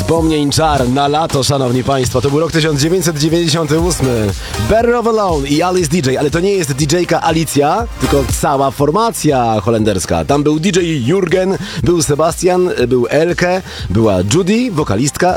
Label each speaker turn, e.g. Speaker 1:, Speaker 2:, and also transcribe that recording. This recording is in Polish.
Speaker 1: Wspomnień czar na lato, szanowni państwo. To był rok 1998. Better of Alone i Alice DJ, ale to nie jest DJ-ka Alicja, tylko cała formacja holenderska. Tam był DJ Jurgen, był Sebastian, był Elke, była Judy, wokalistka